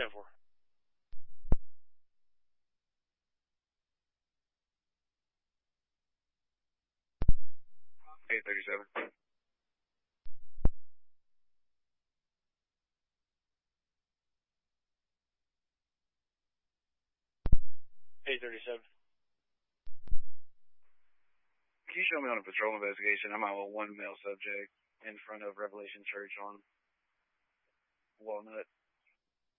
10-4. 837. 837. Can you show me on a patrol investigation? I'm out with one male subject in front of Revelation Church on Walnut.